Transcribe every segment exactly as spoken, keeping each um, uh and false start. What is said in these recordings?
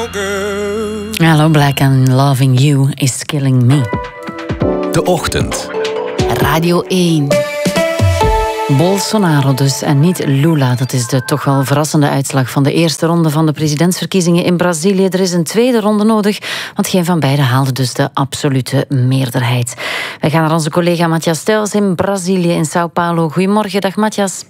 no good. Hello Black and Loving You is Killing Me. De Ochtend. Radio één. Bolsonaro dus en niet Lula. Dat is de toch wel verrassende uitslag van de eerste ronde van de presidentsverkiezingen in Brazilië. Er is een tweede ronde nodig, want geen van beiden haalde dus de absolute meerderheid. Wij gaan naar onze collega Matthias Stuyls in Brazilië, in Sao Paulo. Goedemorgen, dag Matthias.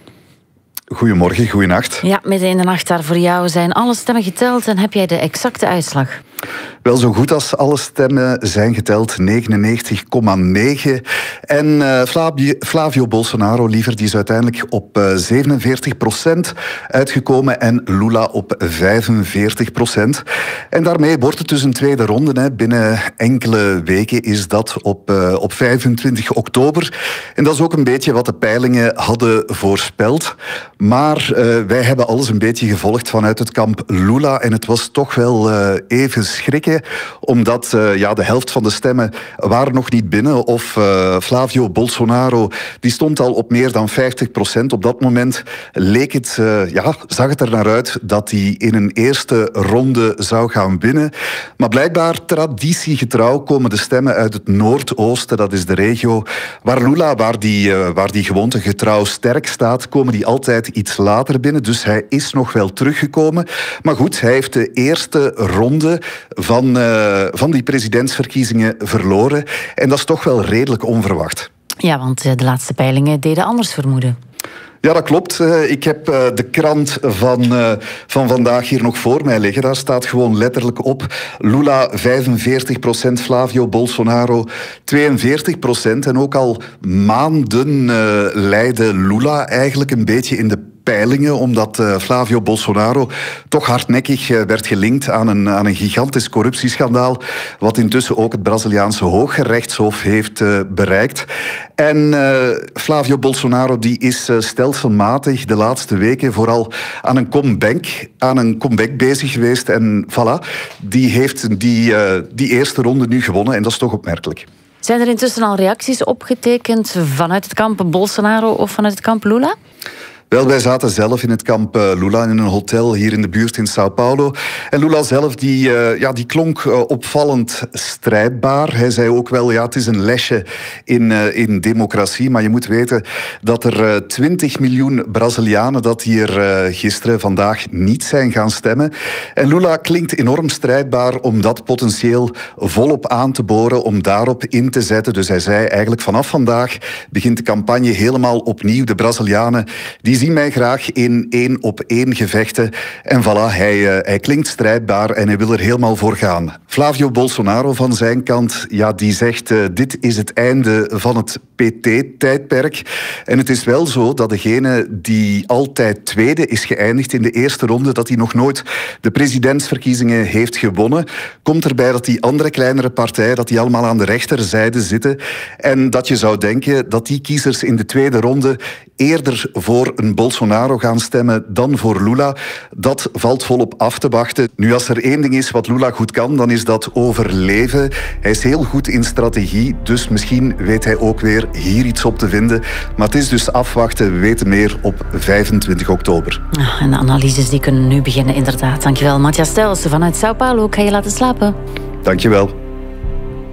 Goedemorgen, goeienacht. Ja, midden in de nacht daar voor jou. Zijn alle stemmen geteld en heb jij de exacte uitslag? Wel, zo goed als alle stemmen zijn geteld, negenennegentig komma negen. En uh, Flavio, Flavio Bolsonaro, liever, die is uiteindelijk op uh, zevenenveertig procent uitgekomen en Lula op vijfenveertig procent. En daarmee wordt het dus een tweede ronde. Hè. Binnen enkele weken is dat op, uh, op vijfentwintig oktober. En dat is ook een beetje wat de peilingen hadden voorspeld. Maar uh, wij hebben alles een beetje gevolgd vanuit het kamp Lula. En het was toch wel uh, even schrikken, omdat uh, ja, de helft van de stemmen waren nog niet binnen. Of uh, Flavio Bolsonaro, die stond al op meer dan vijftig procent. Op dat moment leek het, uh, ja, zag het er naar uit dat hij in een eerste ronde zou gaan winnen. Maar blijkbaar, traditiegetrouw, komen de stemmen uit het Noordoosten. Dat is de regio waar Lula, waar die, uh, waar die gewoontegetrouw sterk staat, komen die altijd iets later binnen. Dus hij is nog wel teruggekomen. Maar goed, hij heeft de eerste ronde van, uh, van die presidentsverkiezingen verloren. En dat is toch wel redelijk onverwacht. Ja, want de laatste peilingen deden anders vermoeden. Ja, dat klopt. Ik heb de krant van, van vandaag hier nog voor mij liggen. Daar staat gewoon letterlijk op: Lula vijfenveertig procent, Flavio Bolsonaro tweeënveertig procent. En ook al maanden uh, leidde Lula eigenlijk een beetje in de peilingen, omdat uh, Flavio Bolsonaro toch hardnekkig uh, werd gelinkt aan een, aan een gigantisch corruptieschandaal, wat intussen ook het Braziliaanse Hooggerechtshof heeft uh, bereikt. En uh, Flavio Bolsonaro die is uh, stelselmatig de laatste weken vooral aan een comeback, aan een comeback bezig geweest. En voilà, die heeft die, uh, die eerste ronde nu gewonnen en dat is toch opmerkelijk. Zijn er intussen al reacties opgetekend vanuit het kamp Bolsonaro of vanuit het kamp Lula? Wel, wij zaten zelf in het kamp uh, Lula in een hotel hier in de buurt in Sao Paulo. En Lula zelf, die, uh, ja, die klonk uh, opvallend strijdbaar. Hij zei ook wel, ja, het is een lesje in, uh, in democratie. Maar je moet weten dat er uh, twintig miljoen Brazilianen dat hier uh, gisteren, vandaag niet zijn gaan stemmen. En Lula klinkt enorm strijdbaar om dat potentieel volop aan te boren, om daarop in te zetten. Dus hij zei eigenlijk, vanaf vandaag begint de campagne helemaal opnieuw. De Brazilianen, die zien mij graag in één op één gevechten. En voilà, hij, uh, hij klinkt strijdbaar en hij wil er helemaal voor gaan. Flavio Bolsonaro van zijn kant, ja, die zegt, uh, dit is het einde van het P T-tijdperk. En het is wel zo dat degene die altijd tweede is geëindigd in de eerste ronde, dat hij nog nooit de presidentsverkiezingen heeft gewonnen. Komt erbij dat die andere kleinere partij, dat die allemaal aan de rechterzijde zitten. En dat je zou denken dat die kiezers in de tweede ronde eerder voor een Bolsonaro gaan stemmen dan voor Lula. Dat valt volop af te wachten. Nu, als er één ding is wat Lula goed kan, dan is dat overleven. Hij is heel goed in strategie, dus misschien weet hij ook weer hier iets op te vinden. Maar het is dus afwachten. We weten meer op vijfentwintig oktober. Ah, en de analyses die kunnen nu beginnen, inderdaad. Dankjewel, Matthias Stuyls vanuit Sao Paulo. Ik ga je laten slapen. Dankjewel.